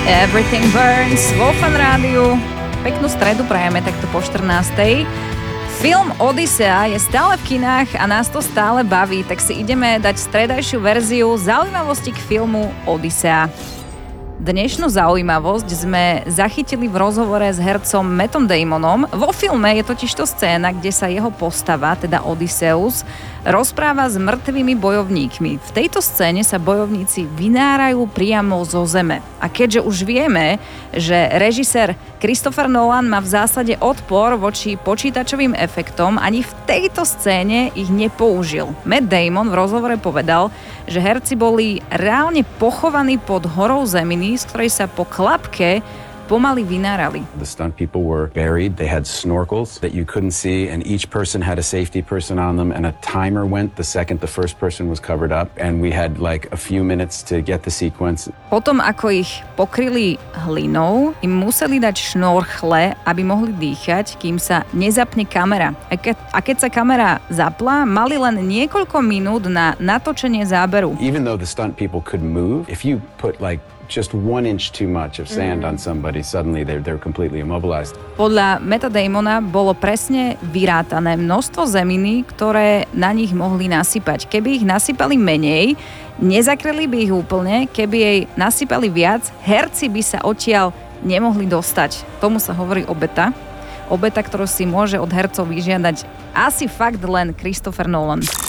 Everything Burns vo Fan Rádiu. Peknú stredu prajeme takto po 14:00. Film Odysea je stále v kinách a nás to stále baví, tak si ideme dať stredajšiu verziu zaujímavosti k filmu Odysea. Dnešnú zaujímavosť sme zachytili v rozhovore s hercom Mattom Damonom. Vo filme je totižto scéna, kde sa jeho postava, teda Odysseus, rozpráva s mŕtvými bojovníkmi. V tejto scéne sa bojovníci vynárajú priamo zo zeme. A keďže už vieme, že režisér Christopher Nolan má v zásade odpor voči počítačovým efektom, ani v tejto scéne ich nepoužil. Matt Damon v rozhovore povedal, že herci boli reálne pochovaní pod horou zeminy, z ktorej sa po klapke pomaly vynárali. The stunt people were buried. They had snorkels that you couldn't see, and each person had a safety person on them, and a timer went the second the first person was covered up, and we had like a few minutes to get the sequence. Potom, ako ich pokryli hlinou, im museli dať šnorchle, aby mohli dýchať, kým sa nezapne kamera. A keď sa kamera zapla, mali len niekoľko minút na natočenie záberu. Even though the stunt people could move, if you put like just 1 inch too much of sand on somebody, suddenly they're completely immobilized. Podľa Matta Damona bolo presne vyrátané množstvo zeminy, ktoré na nich mohli nasypať. Keby ich nasypali menej, nezakryli by ich úplne, keby jej nasypali viac, herci by sa odtiaľ nemohli dostať. Tomu sa hovorí obeta. Obeta, ktorú si môže od hercov vyžiadať asi fakt len Christopher Nolan.